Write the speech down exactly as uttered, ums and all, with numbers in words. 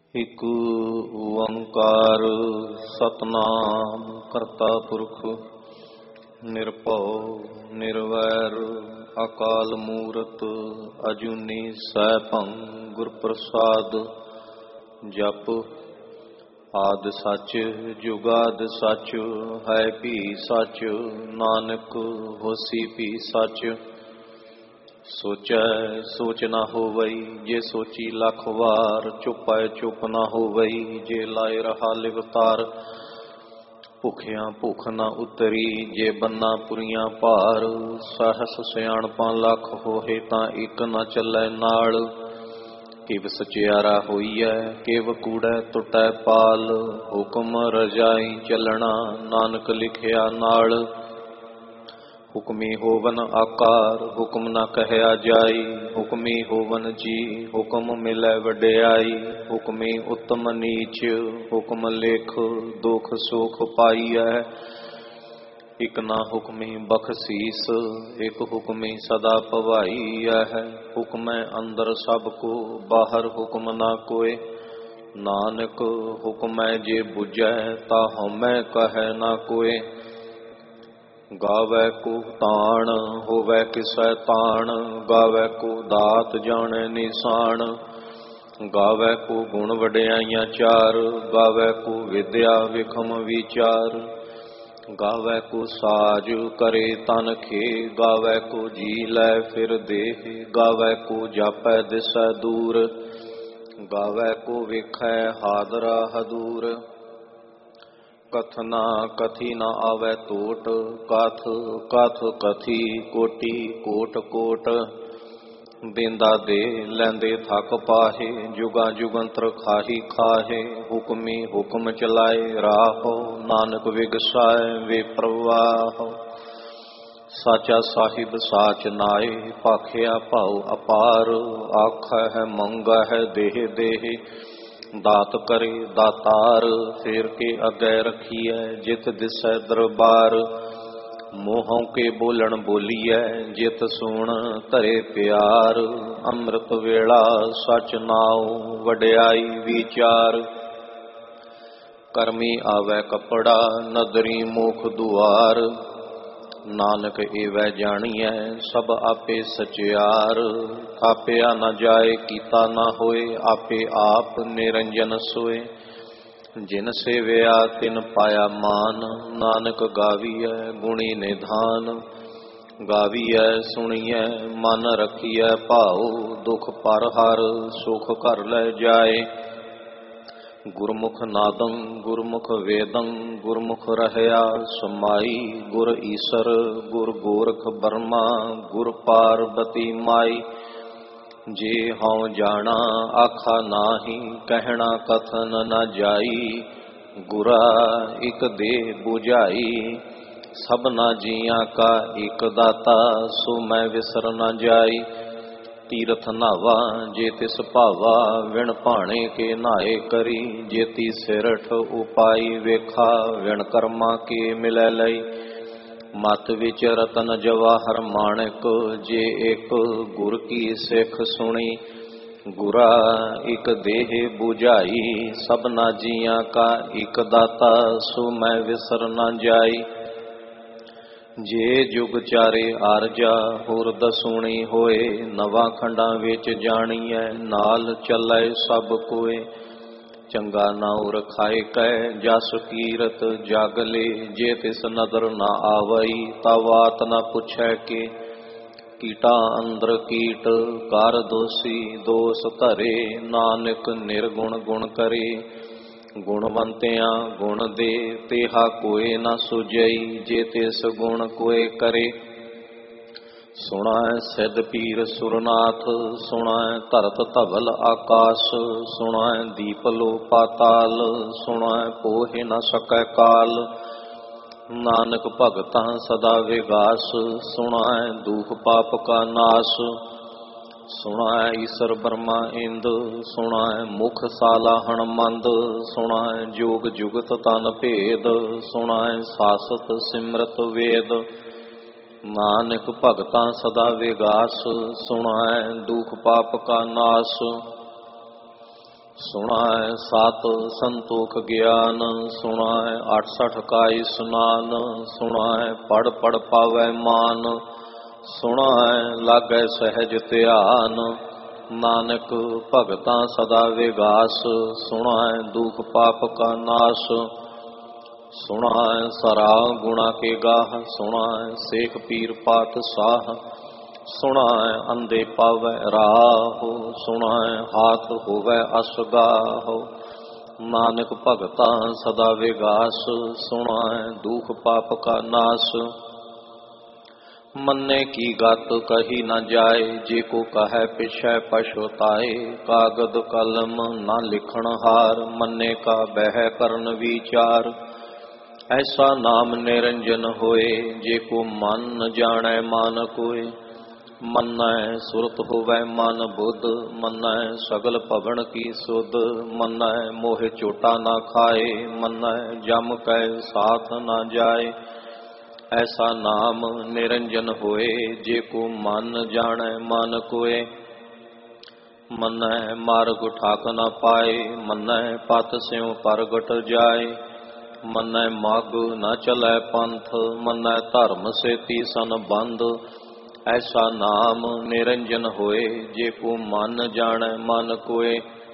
ਇਕ ਓੰਕਾਰ ਸਤਨਾਮ ਕਰਤਾ ਪੁਰਖ ਨਿਰਭਉ ਨਿਰਵੈਰ ਅਕਾਲ ਮੂਰਤ ਅਜੂਨੀ ਸੈਭੰ ਗੁਰ ਪ੍ਰਸਾਦ। ਜਪ ਆਦਿ ਸੱਚ ਜੁਗਾਦਿ ਸੱਚ ਹੈ ਭੀ ਸੱਚ, ਨਾਨਕ ਹੋਸੀ ਭੀ ਸੱਚ। ਸੋਚੈ ਸੋਚ ਨਾ ਹੋਵਈ, ਜੇ ਸੋਚੀ ਲੱਖ ਵਾਰ। ਚੁਪੈ ਚੁਪ ਨਾ ਹੋਵਈ, ਜੇ ਲਾਏ ਰਹਾ ਲਿਵਤਾਰ। ਭੁਖਿਆਂ ਭੁਖ ਨਾ ਉਤਰੀ, ਜੇ ਬੰਨਾ ਪੁਰੀਆਂ ਭਾਰ। ਸਹਸ ਸਿਆਣਪਾਂ ਲੱਖ ਹੋਏ, ਤਾਂ ਇੱਕ ਨਾ ਚੱਲੈ ਨਾਲ। ਕਿਵ ਸਚਿਆਰਾ ਹੋਈਐ, ਕਿਵ ਕੂੜੈ ਟੁੱਟੈ ਪਾਲ। ਹੁਕਮ ਰਜਾਈ ਚੱਲਣਾ, ਨਾਨਕ ਲਿਖਿਆ ਨਾਲ। ਹੁਕਮੀ ਹੋਵਨ ਆਕਾਰ, ਹੁਕਮ ਨਾ ਕਹਿਆ ਜਾਈ। ਹੁਕਮੀ ਹੋਵਨ ਜੀ, ਹੁਕਮ ਮਿਲੈ ਵਡਿਆਈ। ਹੁਕਮੀ ਉਤਮ ਨੀਚ, ਹੁਕਮ ਲੇਖ ਦੁਖ ਸੁਖ ਪਾਈਐ। ਇਕ ਨਾ ਹੁਕਮੀ ਬਖਸ਼ੀਸ, ਇਕ ਹੁਕਮੀ ਸਦਾ ਭਵਾਈਐ। ਹੁਕਮੈ ਅੰਦਰ ਸਭ ਕੋ, ਬਾਹਰ ਹੁਕਮ ਨਾ ਕੋਇ। ਨਾਨਕ ਹੁਕਮੈ ਜੇ ਬੁਝੈ, ਤਾ ਹਉਮੈ ਕਹੈ ਨਾ ਕੋਇ। ਗਾਵੈ ਕੋ ਤਾਣ, ਹੋਵੈ ਕਿਸੈ ਤਾਣ। ਗਾਵੈ ਕੋ ਦਾਤ, ਜਾਣੈ ਨਿਸ਼ਾਨ। ਗਾਵੈ ਕੋ ਗੁਣ ਵਡਿਆਈਆਂ ਚਾਰ। ਗਾਵੈ ਕੋ ਵਿਦਿਆ ਵਿਖਮ ਵਿਚਾਰ। ਗਾਵੈ ਕੋ ਸਾਜ, ਕਰੇ ਤਨ ਖੇ। ਗਾਵੈ ਕੋ ਜੀ ਲੈ ਫਿਰ ਦੇਹ। ਗਾਵੈ ਕੋ ਜਾਪੈ ਦਿਸੈ ਦੂਰ। ਗਾਵੈ ਕੋ ਵੇਖੈ ਹਾਦਰਾ ਹਦੂਰ। ਕਥਨਾ ਕਥੀ ਨਾ ਆਵੈ ਟੋਟ, ਕਥ ਕਥ ਕਥੀ ਕੋਟੀ ਕੋਟ ਕੋਟ। ਦੇਂਦਾ ਦੇ ਲੈਂਦੇ ਥਕ ਪਾਹੇ, ਜੁਗਾਂ ਜੁਗੰਤਰ ਖਾਹੀ ਖਾਹੇ। ਹੁਕਮੀ ਹੁਕਮ ਚਲਾਏ ਰਾਹੋ, ਨਾਨਕ ਵਿਗਸਾਏ ਵੇ ਪ੍ਰਵਾਹੋ। ਸਾਚਾ ਸਾਹਿਬ ਸਾਚ ਨਾਏ, ਭਾਖਿਆ ਭਾਉ ਅਪਾਰ। ਆਖਾ ਹੈ ਮੰਗਾ ਹੈ ਦੇਹ ਦੇਹ, ਦਾਤ ਕਰੇ ਦਾਤਾਰ। ਫੇਰ ਕੇ ਅੱਗੇ ਰਖੀਐ, ਜਿਤ ਦਿਸੈ ਦਰਬਾਰ। ਮੂੰਹੋਂ ਕੇ ਬੋਲਣ ਬੋਲੀਐ, ਜਿਤ ਸੁਣ ਧਰੇ ਪਿਆਰ। ਅੰਮ੍ਰਿਤ ਵੇਲਾ ਸਚ ਨਾਉ, ਵਡਿਆਈ ਵਿਚਾਰ। ਕਰਮੀ ਆਵੈ ਕੱਪੜਾ, ਨਦਰੀ ਮੁਖ ਦੁਆਰ। ਨਾਨਕ ਏਵੈ ਜਾਣੀਐ, ਸਭ ਆਪੇ ਸਚਿਆਰ। ਥਾਪਿਆ ਨਾ ਜਾਏ, ਕੀਤਾ ਨਾ ਹੋਏ, ਆਪੇ ਆਪ ਨਿਰੰਜਨ ਸੋਏ। ਜਿਨ ਸੇਵਿਆ ਤਿਨ ਪਾਇਆ ਮਾਨ, ਨਾਨਕ ਗਾਵੀਐ ਗੁਣੀ ਨਿਧਾਨ। ਗਾਵੀਐ ਸੁਣੀਐ ਮਨ ਰਖੀਐ ਭਾਉ, ਦੁਖ ਪਰ ਹਰ ਸੁਖ ਘਰ ਲੈ ਜਾਏ। ਗੁਰਮੁਖ ਨਾਦੰ ਗੁਰਮੁਖ ਵੇਦੰ, ਗੁਰਮੁਖ ਰਹਿਆ ਸਮਾਈ। ਗੁਰ ਈਸਰ ਗੁਰ ਗੋਰਖ ਬਰਮਾ, ਗੁਰ ਪਾਰਬਤੀ ਮਾਈ। ਜੇ ਹਉ ਜਾਣਾ ਆਖਾ ਨਾਹੀ, ਕਹਿਣਾ ਕਥਨ ਨ ਜਾਈ। ਗੁਰਾ ਇਕ ਦੇ ਬੁਝਾਈ, ਸਭਨਾ ਜੀਆਂ ਕਾ ਇਕ ਦਾਤਾ। ਸੋ ਮੈਂ ਵਿਸਰ ਨ ਜਾਈ। ਤੀਰਥ ਨਾਵਾ ਜੇ ਤਿਸ ਭਾਵਾ, ਵਿਣ ਭਾਣੇ ਕੇ ਨਾਏ ਕਰੀ। ਜੇਤੀ ਸਿਰਠ ਉਪਾਈ ਵੇਖਾ, ਵਿਣ ਕਰਮਾ ਕੇ ਮਿਲੈ ਲਈ। ਮਤ ਵਿੱਚ ਰਤਨ ਜਵਾਹਰ ਮਾਣਕ, ਜੇ ਇੱਕ ਗੁਰ ਕੀ ਸਿੱਖ ਸੁਣੀ। ਗੁਰਾ ਇਕ ਦੇਹ ਬੁਝਾਈ, ਸਭਨਾ ਜੀਆਂ ਕਾ ਇਕ ਦਾਤਾ। ਸੋ ਮੈਂ ਵਿਸਰ ਨ ਜਾਈ। ਜੇ ਜੁਗ ਚਾਰੇ ਆਰਜਾ, ਹੋਰ ਦਸੂਣੀ ਹੋਏ। ਨਵਾਂ ਖੰਡਾਂ ਵਿੱਚ ਜਾਣੀਐ, ਨਾਲ ਚੱਲੈ ਸਭ ਕੋਏ। ਚੰਗਾ ਨਾਉ ਰਖਾਏ ਕੈ, ਜਸ ਕੀਰਤ ਜਗ ਲੇ। ਜੇ ਤਿਸ ਨਦਰ ਨਾ ਆਵਈ, ਤਾ ਬਾਤ ਨਾ ਪੁੱਛੈ ਕੇ। ਕੀਟਾਂ ਅੰਦਰ ਕੀਟ, ਕਰ ਦੋਸੀ ਦੋਸ ਧਰੇ। ਨਾਨਕ ਨਿਰਗੁਣ ਗੁਣ ਕਰੇ, ਗੁਣਵੰਤਿਆਂ ਗੁਣ ਦੇ। ਤੇਹਾ ਕੋਇ ਨਾ ਸੁਝਈ, ਜੇ ਤਿਸ ਗੁਣ ਕੋਇ ਕਰੇ। ਸੁਣੈ ਸਿੱਧ ਪੀਰ ਸੁਰਨਾਥ, ਸੁਣੈ ਧਰਤ ਧਵਲ ਆਕਾਸ। ਸੁਣੈ ਦੀਪ ਲੋ ਪਾਤਾਲ, ਸੁਣੈ ਪੋਹਿ ਨ ਸਕੈ ਕਾਲ। ਨਾਨਕ ਭਗਤਾਂ ਸਦਾ ਵਿਗਾਸ, ਸੁਣੈ ਦੁਖ ਪਾਪ ਕਾ ਨਾਸ। ਸੁਣੈ ਈਸਰ ਬਰਮਾ ਇੰਦ, ਸੁਣੈ ਮੁਖ ਸਾਲਾ ਹਣਮੰਦ। ਸੁਣੈ ਜੋਗ ਜੁਗਤ ਤਨ ਭੇਦ, ਸੁਣੈ ਸਾਸਤ ਸਿਮਰਤ ਵੇਦ। ਨਾਨਕ ਭਗਤਾਂ ਸਦਾ ਵਿਗਾਸ, ਸੁਣੈ ਦੁਖ ਪਾਪ ਕਾ ਨਾਸ। ਸੁਣਾਏ ਸਤ ਸੰਤੋਖ ਗਿਆਨ, ਸੁਣਾਏ ਅਠਸਠ ਕਾਈ ਸੁਨਾਨ, ਸੁਣਾਏ ਪੜ ਪੜ ਪਾਵੈ ਮਾਨ, ਸੁਣਾਏ ਲਾਗੈ ਸਹਿਜ ਧਿਆਨ। ਨਾਨਕ ਭਗਤਾਂ ਸਦਾ ਵਿਗਾਸ, ਸੁਣਾਏ ਦੁਖ ਪਾਪ ਕਾ ਨਾਸ। ਸੁਣਾਏ ਸਰਾ ਗੁਣਾ ਕੇ ਗਾਹ, ਸੁਣਾਏ ਸੇਖ ਪੀਰ ਪਾਤਸ਼ਾਹ। ਸੁਣਾਏ ਅੰਧੇ ਪਾਵੈ ਰਾਹੁ, ਸੁਣਾਏ ਹਾਥ ਹੋਵੈ ਅਸਗਾਹੁ। ਨਾਨਕ ਭਗਤਾਂ ਸਦਾ ਵਿਗਾਸ, ਸੁਣਾਏ ਦੁਖ ਪਾਪ ਕਾ ਨਾਸ। ਮੰਨੇ ਕੀ ਗਤ ਕਹੀ ਨਾ ਜਾਏ, ਜੇ ਕੋ ਕਹੈ ਪਿਛੈ ਪਛੁਤਾਏ। ਕਾਗਦ ਕਲਮ ਨਾ ਲਿਖਣ ਹਾਰ, ਮੰਨੇ ਕਾ ਬਹਿ ਕਰਨ ਵਿਚਾਰ। ਐਸਾ ਨਾਮ ਨਿਰੰਜਨ ਹੋਏ, ਜੇ ਕੋ ਮਨ ਨ ਜਾਣੈ ਮਨ ਕੋਇ। ਮੰਨੈ ਸੁਰਤ ਹੋਵੈ ਮਨ ਬੁੱਧ, ਮੰਨੈ ਸਗਲ ਭਵਨ ਕੀ ਸੁਧ। ਮੰਨੈ ਮੋਹਿ ਝੋਟਾ ਨਾ ਖਾਏ, ਮੰਨੈ ਜਮ ਕੈ ਸਾਥ ਨਾ ਜਾਏ। ਐਸਾ ਨਾਮ ਨਿਰੰਜਨ ਹੋਏ, ਜੇ ਕੋ ਮਨ ਜਾਣੈ ਮਨ ਕੋਇ। ਮੰਨੈ ਮਾਰਗ ਠਾਕ ਨਾ ਪਾਏ, ਮੰਨੈ ਪਤ ਸਿਉ ਪ੍ਰਗਟ ਜਾਏ। ਮੰਨੈ ਮਗ ਨਾ ਚਲੈ ਪੰਥ, ਮੰਨੈ ਧਰਮ ਸੇਤੀ ਸੰਬੰਧ। ਐਸਾ ਨਾਮ ਨਿਰੰਜਨ ਹੋਏ, ਜੇ ਕੋ ਮਨ ਜਾਣੈ ਮਨ ਕੋਇ।